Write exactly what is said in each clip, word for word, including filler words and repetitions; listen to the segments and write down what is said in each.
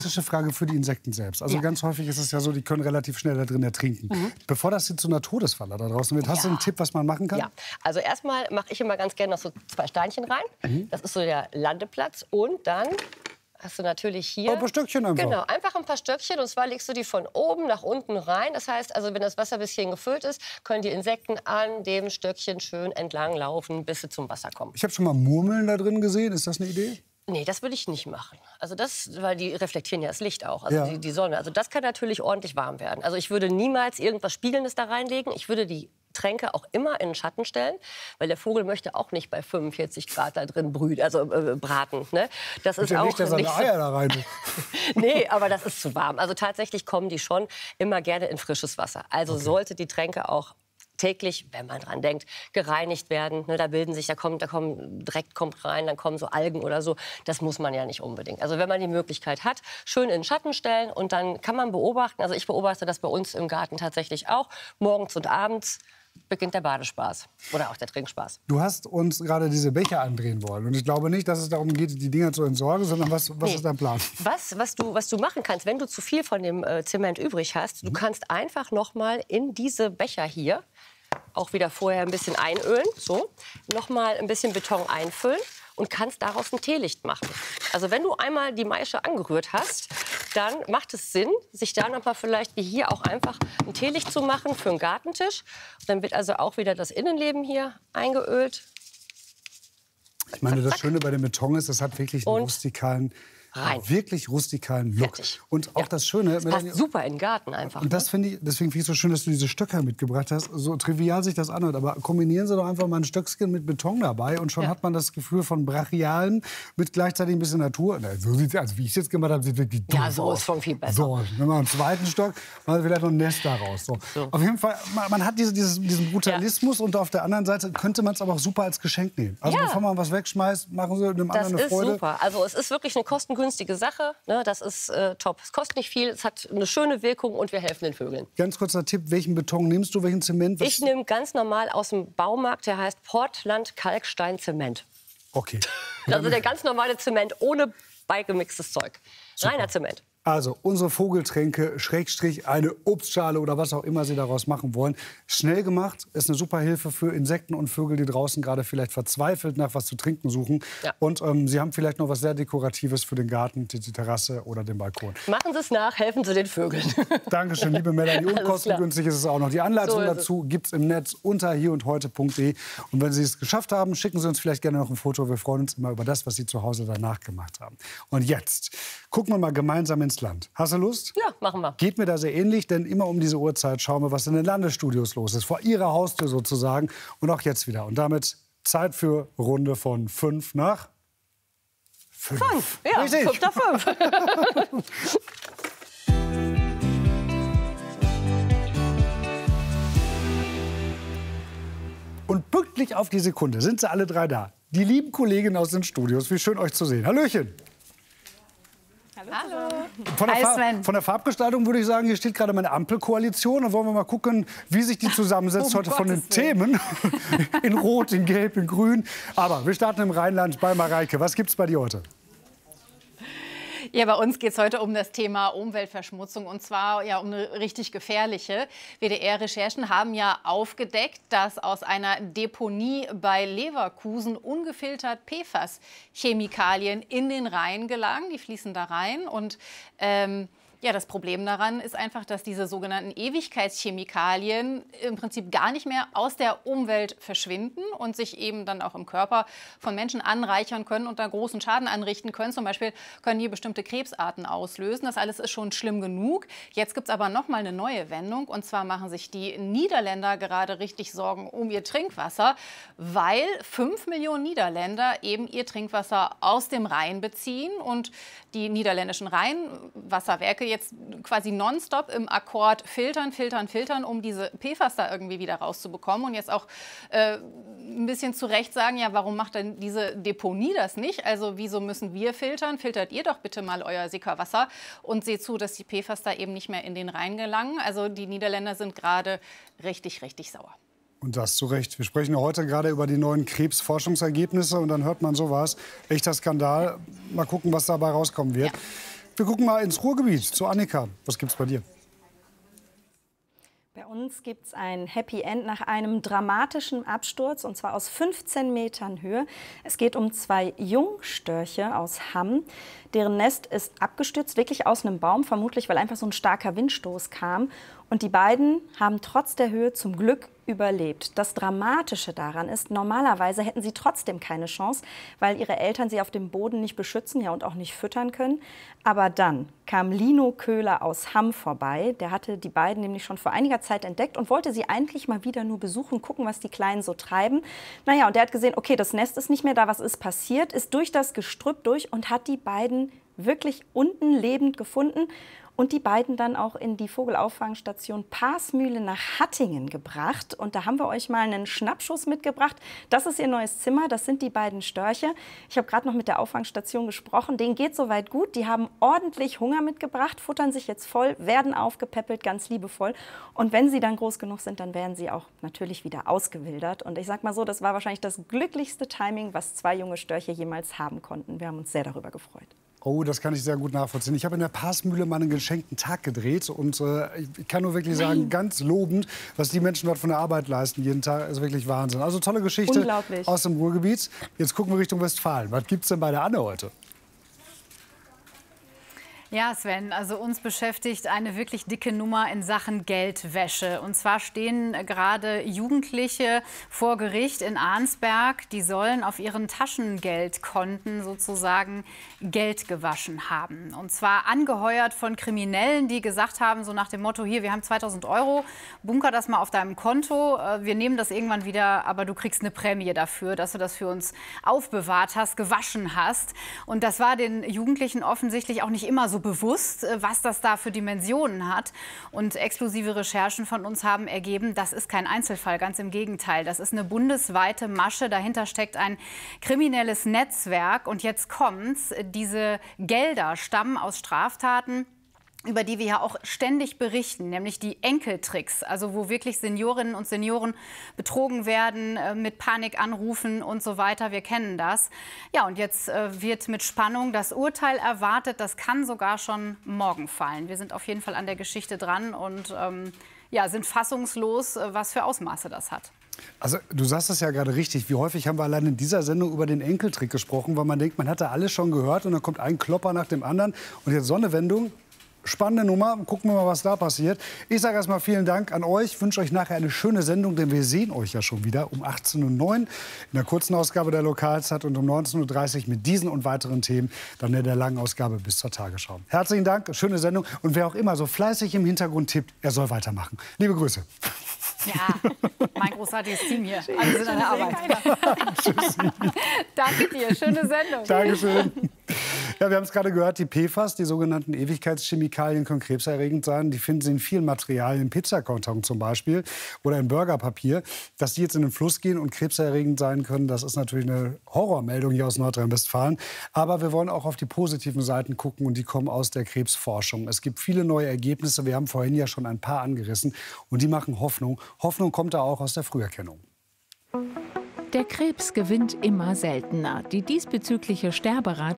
Klassische Frage für die Insekten selbst. Also ja. ganz häufig ist es ja so, die können relativ schnell da drin ertrinken. Mhm. Bevor das jetzt zu einer Todesfalle da draußen wird, hast ja. du einen Tipp, was man machen kann? Ja, also erstmal mache ich immer ganz gerne noch so zwei Steinchen rein. Mhm. Das ist so der Landeplatz. Und dann hast du natürlich hier... Ein paar Stöckchen einfach. Genau, einfach ein paar Stöckchen. Und zwar legst du die von oben nach unten rein. Das heißt, also wenn das Wasser ein bisschen gefüllt ist, können die Insekten an dem Stöckchen schön entlang laufen, bis sie zum Wasser kommen. Ich habe schon mal Murmeln da drin gesehen. Ist das eine Idee? Nee, das würde ich nicht machen. Also das, weil die reflektieren ja das Licht auch, also ja. die, die Sonne. Also das kann natürlich ordentlich warm werden. Also ich würde niemals irgendwas Spiegelndes da reinlegen. Ich würde die Tränke auch immer in den Schatten stellen, weil der Vogel möchte auch nicht bei fünfundvierzig Grad da drin brüten, also äh, braten. Ne? Das ist auch nicht, dass er nicht Eier da rein. Nee, aber das ist zu warm. Also tatsächlich kommen die schon immer gerne in frisches Wasser. Also okay. sollte die Tränke auch täglich, wenn man dran denkt, gereinigt werden. Ne, da bilden sich, da kommt, da kommt Dreck kommt rein, dann kommen so Algen oder so. Das muss man ja nicht unbedingt. Also wenn man die Möglichkeit hat, schön in den Schatten stellen und dann kann man beobachten. Also ich beobachte das bei uns im Garten tatsächlich auch. Morgens und abends beginnt der Badespaß oder auch der Trinkspaß. Du hast uns gerade diese Becher andrehen wollen. Und ich glaube nicht, dass es darum geht, die Dinger zu entsorgen, sondern was, was nee. ist dein Plan? Was, was, du, was du machen kannst, wenn du zu viel von dem äh, Zement übrig hast, mhm. du kannst einfach noch mal in diese Becher hier auch wieder vorher ein bisschen einölen, so, noch mal ein bisschen Beton einfüllen und kannst daraus ein Teelicht machen. Also wenn du einmal die Maische angerührt hast, dann macht es Sinn, sich da noch mal vielleicht wie hier auch einfach ein Teelicht zu machen für einen Gartentisch. Dann wird also auch wieder das Innenleben hier eingeölt. Ich meine, das Schöne bei dem Beton ist, das hat wirklich einen rustikalen, rein. wirklich rustikalen Look. Fertig. Und auch ja. das Schöne... Das passt super in den Garten einfach. Und das finde ich, deswegen finde ich es so schön, dass du diese Stöcker mitgebracht hast. So trivial sich das anhört, aber kombinieren Sie doch einfach mal ein Stöckchen mit Beton dabei und schon ja. hat man das Gefühl von Brachialen mit gleichzeitig ein bisschen Natur. Na, so sieht's, also wie ich es jetzt gemacht habe, sieht wirklich ja, so ist schon viel besser. So, wenn man am zweiten Stock mal vielleicht noch ein Nest daraus. So. So. Auf jeden Fall, man, man hat diese, dieses, diesen Brutalismus ja. und auf der anderen Seite könnte man es aber auch super als Geschenk nehmen. Also ja. bevor man was wegschmeißt, machen Sie dem anderen eine Freude. Das ist super. Also es ist wirklich eine kostengünstige Sache. Ne, das ist äh, top. Es kostet nicht viel, es hat eine schöne Wirkung und wir helfen den Vögeln. Ganz kurzer Tipp, welchen Beton nimmst du, welchen Zement? Was? Ich nehme ganz normal aus dem Baumarkt, der heißt Portland Kalkstein-Zement. Okay. Also der ganz normale Zement ohne beigemixtes Zeug. Super. Reiner Zement. Also unsere Vogeltränke, Schrägstrich, eine Obstschale oder was auch immer Sie daraus machen wollen. Schnell gemacht, ist eine super Hilfe für Insekten und Vögel, die draußen gerade vielleicht verzweifelt nach was zu trinken suchen. Ja. Und ähm, Sie haben vielleicht noch was sehr Dekoratives für den Garten, die, die Terrasse oder den Balkon. Machen Sie es nach, helfen Sie den Vögeln. Dankeschön, liebe Melanie. Und kostengünstig ist es auch noch. Die Anleitung so dazu gibt es im Netz unter hier und heute punkt de. Und wenn Sie es geschafft haben, schicken Sie uns vielleicht gerne noch ein Foto. Wir freuen uns immer über das, was Sie zu Hause danach gemacht haben. Und jetzt gucken wir mal gemeinsam ins Land. Hast du Lust? Ja, machen wir. Geht mir da sehr ähnlich, denn immer um diese Uhrzeit schauen wir, was in den Landesstudios los ist. Vor Ihrer Haustür sozusagen. Und auch jetzt wieder. Und damit Zeit für Runde von fünf nach fünf. Fünf, ja, Richtig. fünf nach fünf. Und pünktlich auf die Sekunde sind sie alle drei da. Die lieben Kolleginnen aus den Studios. Wie schön, euch zu sehen. Hallöchen. Hallo. Von der, Farb, von der Farbgestaltung würde ich sagen, hier steht gerade meine Ampelkoalition. Dann wollen wir mal gucken, wie sich die zusammensetzt um heute von den Gottes Willen. Themen. In Rot, in Gelb, in Grün. Aber wir starten im Rheinland bei Mareike. Was gibt's bei dir heute? Ja, bei uns geht es heute um das Thema Umweltverschmutzung, und zwar ja um eine richtig gefährliche. W D R-Recherchen haben ja aufgedeckt, dass aus einer Deponie bei Leverkusen ungefiltert P F A S-Chemikalien in den Rhein gelangen. Die fließen da rein und ähm, ja, das Problem daran ist einfach, dass diese sogenannten Ewigkeitschemikalien im Prinzip gar nicht mehr aus der Umwelt verschwinden und sich eben dann auch im Körper von Menschen anreichern können und da großen Schaden anrichten können. Zum Beispiel können hier bestimmte Krebsarten auslösen. Das alles ist schon schlimm genug. Jetzt gibt es aber noch mal eine neue Wendung. Und zwar machen sich die Niederländer gerade richtig Sorgen um ihr Trinkwasser, weil fünf Millionen Niederländer eben ihr Trinkwasser aus dem Rhein beziehen und die niederländischen Rheinwasserwerke jetzt quasi nonstop im Akkord filtern, filtern, filtern, um diese P F A S da irgendwie wieder rauszubekommen. Und jetzt auch äh, ein bisschen zu Recht sagen, ja, warum macht denn diese Deponie das nicht? Also wieso müssen wir filtern? Filtert ihr doch bitte mal euer Sickerwasser und seht zu, dass die P F A S da eben nicht mehr in den Rhein gelangen. Also die Niederländer sind gerade richtig, richtig sauer. Und das zu Recht. Wir sprechen ja heute gerade über die neuen Krebsforschungsergebnisse und dann hört man sowas. Echter Skandal. Mal gucken, was dabei rauskommen wird. Ja. Wir gucken mal ins Ruhrgebiet zu Annika. Was gibt's bei dir? Bei uns gibt es ein Happy End nach einem dramatischen Absturz, und zwar aus fünfzehn Metern Höhe. Es geht um zwei Jungstörche aus Hamm. Deren Nest ist abgestürzt, wirklich aus einem Baum, vermutlich weil einfach so ein starker Windstoß kam. Und die beiden haben trotz der Höhe zum Glück überlebt. Das Dramatische daran ist, normalerweise hätten sie trotzdem keine Chance, weil ihre Eltern sie auf dem Boden nicht beschützen, ja, und auch nicht füttern können. Aber dann kam Lino Köhler aus Hamm vorbei. Der hatte die beiden nämlich schon vor einiger Zeit entdeckt und wollte sie eigentlich mal wieder nur besuchen, gucken, was die Kleinen so treiben. Naja, und der hat gesehen, okay, das Nest ist nicht mehr da, was ist passiert, ist durch das Gestrüpp durch und hat die beiden wirklich unten lebend gefunden. Und die beiden dann auch in die Vogelauffangstation Parsmühle nach Hattingen gebracht. Und da haben wir euch mal einen Schnappschuss mitgebracht. Das ist ihr neues Zimmer, das sind die beiden Störche. Ich habe gerade noch mit der Auffangstation gesprochen. Denen geht soweit gut. Die haben ordentlich Hunger mitgebracht, futtern sich jetzt voll, werden aufgepäppelt, ganz liebevoll. Und wenn sie dann groß genug sind, dann werden sie auch natürlich wieder ausgewildert. Und ich sag mal so, das war wahrscheinlich das glücklichste Timing, was zwei junge Störche jemals haben konnten. Wir haben uns sehr darüber gefreut. Oh, das kann ich sehr gut nachvollziehen. Ich habe in der Parsmühle mal einen geschenkten Tag gedreht und äh, ich kann nur wirklich sagen, ganz lobend, was die Menschen dort von der Arbeit leisten jeden Tag, ist wirklich Wahnsinn. Also tolle Geschichte aus dem Ruhrgebiet. Jetzt gucken wir Richtung Westfalen. Was gibt's denn bei der Anne heute? Ja, Sven, also uns beschäftigt eine wirklich dicke Nummer in Sachen Geldwäsche. Und zwar stehen gerade Jugendliche vor Gericht in Arnsberg. Die sollen auf ihren Taschengeldkonten sozusagen Geld gewaschen haben. Und zwar angeheuert von Kriminellen, die gesagt haben, so nach dem Motto, hier, wir haben zweitausend Euro, bunker das mal auf deinem Konto. Wir nehmen das irgendwann wieder, aber du kriegst eine Prämie dafür, dass du das für uns aufbewahrt hast, gewaschen hast. Und das war den Jugendlichen offensichtlich auch nicht immer so bewusst, was das da für Dimensionen hat. Und exklusive Recherchen von uns haben ergeben, das ist kein Einzelfall, ganz im Gegenteil. Das ist eine bundesweite Masche, dahinter steckt ein kriminelles Netzwerk. Und jetzt kommt's, diese Gelder stammen aus Straftaten, über die wir ja auch ständig berichten, nämlich die Enkeltricks, also wo wirklich Seniorinnen und Senioren betrogen werden, äh, mit Panikanrufen und so weiter. Wir kennen das. Ja, und jetzt äh, wird mit Spannung das Urteil erwartet. Das kann sogar schon morgen fallen. Wir sind auf jeden Fall an der Geschichte dran und ähm, ja, sind fassungslos, äh, was für Ausmaße das hat. Also du sagst es ja gerade richtig. Wie häufig haben wir allein in dieser Sendung über den Enkeltrick gesprochen, weil man denkt, man hatte alles schon gehört und dann kommt ein Klopper nach dem anderen und jetzt so eine Wendung. Spannende Nummer. Gucken wir mal, was da passiert. Ich sage erstmal vielen Dank an euch. Ich wünsche euch nachher eine schöne Sendung, denn wir sehen euch ja schon wieder um achtzehn Uhr neun in der kurzen Ausgabe der Lokalzeit und um neunzehn Uhr dreißig mit diesen und weiteren Themen dann in der langen Ausgabe bis zur Tagesschau. Herzlichen Dank, schöne Sendung. Und wer auch immer so fleißig im Hintergrund tippt, er soll weitermachen. Liebe Grüße. Ja, mein großartiges Team hier. Alle sind an der Arbeit. Danke dir, schöne Sendung. Dankeschön. Ja, wir haben es gerade gehört, die P F A S, die sogenannten Ewigkeitschemikalien, können krebserregend sein. Die finden Sie in vielen Materialien, im Pizzakarton zum Beispiel oder im Burgerpapier. Dass die jetzt in den Fluss gehen und krebserregend sein können, das ist natürlich eine Horrormeldung hier aus Nordrhein-Westfalen. Aber wir wollen auch auf die positiven Seiten gucken und die kommen aus der Krebsforschung. Es gibt viele neue Ergebnisse, wir haben vorhin ja schon ein paar angerissen und die machen Hoffnung. Hoffnung kommt da auch aus der Früherkennung. Der Krebs gewinnt immer seltener. Die diesbezügliche Sterberate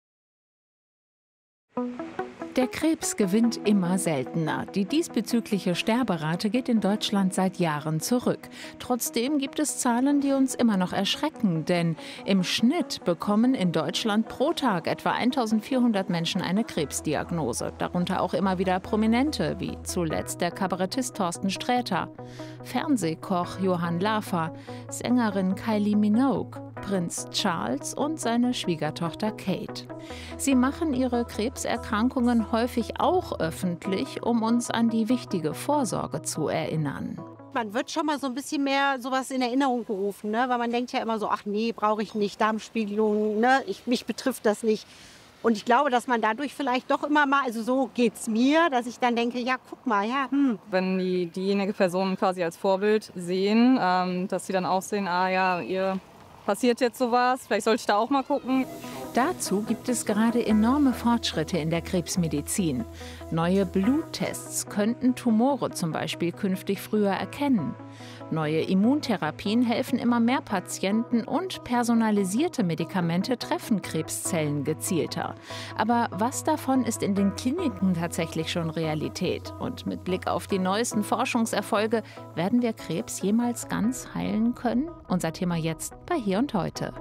Der Krebs gewinnt immer seltener. Die diesbezügliche Sterberate geht in Deutschland seit Jahren zurück. Trotzdem gibt es Zahlen, die uns immer noch erschrecken. Denn im Schnitt bekommen in Deutschland pro Tag etwa eintausendvierhundert Menschen eine Krebsdiagnose. Darunter auch immer wieder Prominente, wie zuletzt der Kabarettist Thorsten Sträter, Fernsehkoch Johann Lafer, Sängerin Kylie Minogue, Prinz Charles und seine Schwiegertochter Kate. Sie machen ihre Krebserkrankungen häufig auch öffentlich, um uns an die wichtige Vorsorge zu erinnern. Man wird schon mal so ein bisschen mehr sowas in Erinnerung gerufen, ne? Weil man denkt ja immer so, ach nee, brauche ich nicht, Darmspiegelung, ne? ich, mich betrifft das nicht. Und ich glaube, dass man dadurch vielleicht doch immer mal, also so geht's mir, dass ich dann denke, ja, guck mal, ja. Hm. Wenn die diejenige Person quasi als Vorbild sehen, ähm, dass sie dann auch sehen, ah ja, ihr passiert jetzt sowas, vielleicht sollte ich da auch mal gucken. Dazu gibt es gerade enorme Fortschritte in der Krebsmedizin. Neue Bluttests könnten Tumore zum Beispiel künftig früher erkennen. Neue Immuntherapien helfen immer mehr Patienten und personalisierte Medikamente treffen Krebszellen gezielter. Aber was davon ist in den Kliniken tatsächlich schon Realität? Und mit Blick auf die neuesten Forschungserfolge, werden wir Krebs jemals ganz heilen können? Unser Thema jetzt bei Hier und Heute.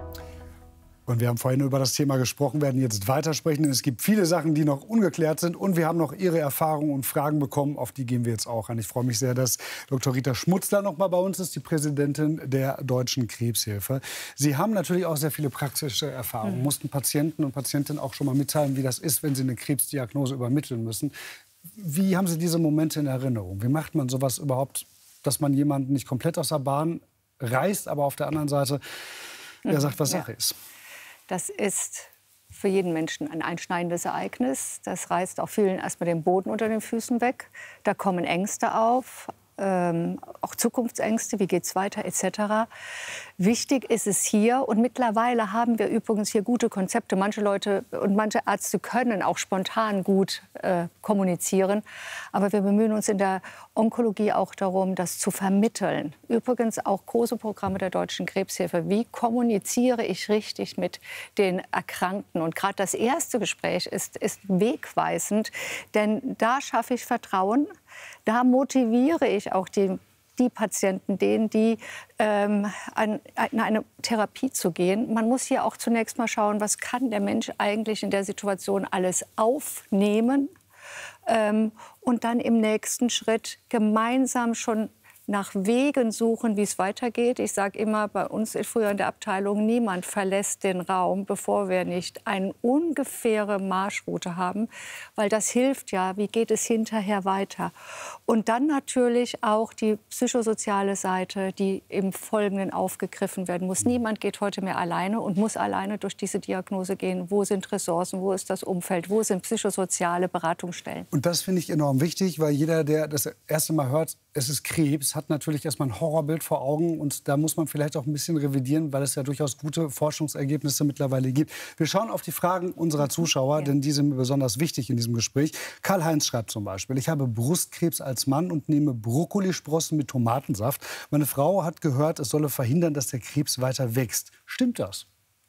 Und wir haben vorhin über das Thema gesprochen, werden jetzt weitersprechen. Denn es gibt viele Sachen, die noch ungeklärt sind. Und wir haben noch Ihre Erfahrungen und Fragen bekommen. Auf die gehen wir jetzt auch an. Ich freue mich sehr, dass Doktor Rita Schmutzler noch mal bei uns ist, die Präsidentin der Deutschen Krebshilfe. Sie haben natürlich auch sehr viele praktische Erfahrungen. Mhm. Mussten Patienten und Patientinnen auch schon mal mitteilen, wie das ist, wenn sie eine Krebsdiagnose übermitteln müssen. Wie haben Sie diese Momente in Erinnerung? Wie macht man sowas überhaupt, dass man jemanden nicht komplett aus der Bahn reißt, aber auf der anderen Seite, der sagt, was ja. Sache ist? Das ist für jeden Menschen ein einschneidendes Ereignis. Das reißt auch vielen erstmal den Boden unter den Füßen weg. Da kommen Ängste auf, ähm, auch Zukunftsängste, wie geht's weiter et cetera. Wichtig ist es hier, und mittlerweile haben wir übrigens hier gute Konzepte. Manche Leute und manche Ärzte können auch spontan gut äh, kommunizieren. Aber wir bemühen uns in der Onkologie auch darum, das zu vermitteln. Übrigens auch große Programme der Deutschen Krebshilfe. Wie kommuniziere ich richtig mit den Erkrankten? Und gerade das erste Gespräch ist, ist wegweisend, denn da schaffe ich Vertrauen. Da motiviere ich auch die, die Patienten, denen, die ähm, an, an eine Therapie zu gehen. Man muss hier auch zunächst mal schauen, was kann der Mensch eigentlich in der Situation alles aufnehmen. Ähm, und dann im nächsten Schritt gemeinsam schon nach Wegen suchen, wie es weitergeht. Ich sage immer, bei uns früher in der Abteilung, niemand verlässt den Raum, bevor wir nicht eine ungefähre Marschroute haben, weil das hilft ja, wie geht es hinterher weiter. Und dann natürlich auch die psychosoziale Seite, die im Folgenden aufgegriffen werden muss. Niemand geht heute mehr alleine und muss alleine durch diese Diagnose gehen. Wo sind Ressourcen, wo ist das Umfeld, wo sind psychosoziale Beratungsstellen? Und das finde ich enorm wichtig, weil jeder, der das erste Mal hört, es ist Krebs, hat natürlich erstmal ein Horrorbild vor Augen. Und da muss man vielleicht auch ein bisschen revidieren, weil es ja durchaus gute Forschungsergebnisse mittlerweile gibt. Wir schauen auf die Fragen unserer Zuschauer, ja. denn die sind mir besonders wichtig in diesem Gespräch. Karl-Heinz schreibt zum Beispiel: Ich habe Brustkrebs als Mann und nehme Brokkolisprossen mit Tomatensaft. Meine Frau hat gehört, es solle verhindern, dass der Krebs weiter wächst. Stimmt das?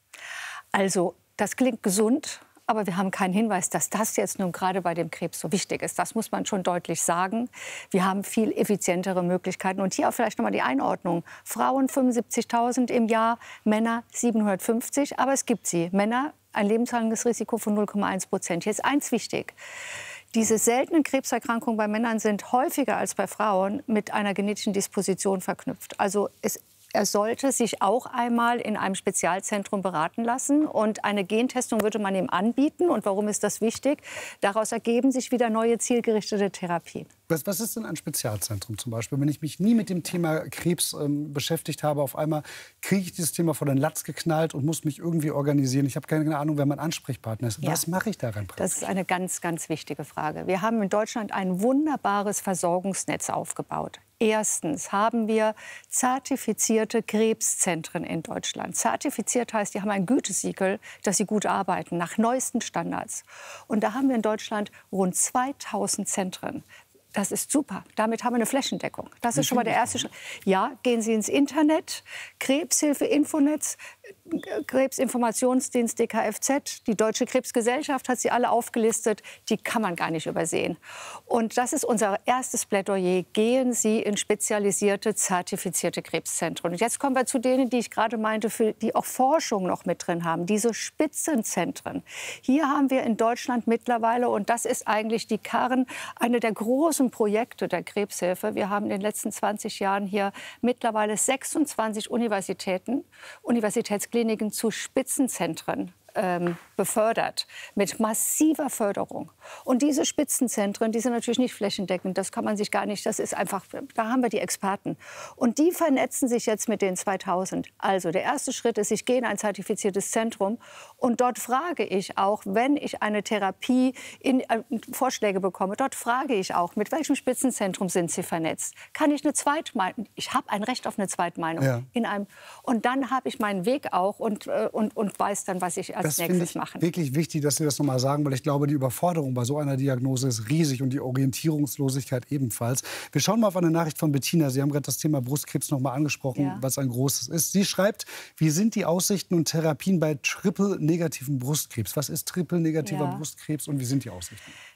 Also, das klingt gesund. Aber wir haben keinen Hinweis, dass das jetzt nun gerade bei dem Krebs so wichtig ist. Das muss man schon deutlich sagen. Wir haben viel effizientere Möglichkeiten. Und hier auch vielleicht noch mal die Einordnung. Frauen fünfundsiebzigtausend im Jahr, Männer siebenhundertfünfzig. Aber es gibt sie. Männer ein lebenslanges Risiko von null Komma eins Prozent. Hier ist eins wichtig. Diese seltenen Krebserkrankungen bei Männern sind häufiger als bei Frauen mit einer genetischen Disposition verknüpft. Also es Er sollte sich auch einmal in einem Spezialzentrum beraten lassen. Und eine Gentestung würde man ihm anbieten. Und warum ist das wichtig? Daraus ergeben sich wieder neue zielgerichtete Therapien. Was, was ist denn ein Spezialzentrum zum Beispiel? Wenn ich mich nie mit dem Thema Krebs ähm, beschäftigt habe, auf einmal kriege ich dieses Thema vor den Latz geknallt und muss mich irgendwie organisieren. Ich habe keine Ahnung, wer mein Ansprechpartner ist. Was ja. mache ich daran praktisch? Das ist eine ganz, ganz wichtige Frage. Wir haben in Deutschland ein wunderbares Versorgungsnetz aufgebaut. Erstens haben wir zertifizierte Krebszentren in Deutschland. Zertifiziert heißt, die haben ein Gütesiegel, dass sie gut arbeiten, nach neuesten Standards. Und da haben wir in Deutschland rund zweitausend Zentren. Das ist super. Damit haben wir eine Flächendeckung. Das ist schon mal der erste Schritt. Ja, gehen Sie ins Internet, Krebshilfe, Infonetz, Krebsinformationsdienst D K F Z, die Deutsche Krebsgesellschaft hat sie alle aufgelistet. Die kann man gar nicht übersehen. Und das ist unser erstes Plädoyer. Gehen Sie in spezialisierte, zertifizierte Krebszentren. Und jetzt kommen wir zu denen, die ich gerade meinte, für die auch Forschung noch mit drin haben. Diese Spitzenzentren. Hier haben wir in Deutschland mittlerweile, und das ist eigentlich die Kern, eine der großen Projekte der Krebshilfe. Wir haben in den letzten zwanzig Jahren hier mittlerweile sechsundzwanzig Universitäten, Universitätskliniken zu Spitzenzentren ähm, befördert, mit massiver Förderung. Und diese Spitzenzentren, die sind natürlich nicht flächendeckend, das kann man sich gar nicht, das ist einfach, da haben wir die Experten. Und die vernetzen sich jetzt mit den zweitausend. Also der erste Schritt ist, ich gehe in ein zertifiziertes Zentrum und dort frage ich auch, wenn ich eine Therapie in äh, Vorschläge bekomme, dort frage ich auch, mit welchem Spitzenzentrum sind Sie vernetzt? Kann ich eine Zweitmeinung, ich habe ein Recht auf eine Zweitmeinung. Ja. In einem, und dann habe ich meinen Weg auch und, äh, und, und weiß dann, was ich als das nächstes ich machen. Wirklich wichtig, dass Sie das nochmal sagen, weil ich glaube, die Überforderung bei so einer Diagnose ist riesig und die Orientierungslosigkeit ebenfalls. Wir schauen mal auf eine Nachricht von Bettina. Sie haben gerade das Thema Brustkrebs nochmal angesprochen, ja. was ein großes ist. Sie schreibt, wie sind die Aussichten und Therapien bei triple-negativen Brustkrebs? Was ist triple-negativer ja. Brustkrebs und wie sind die Aussichten?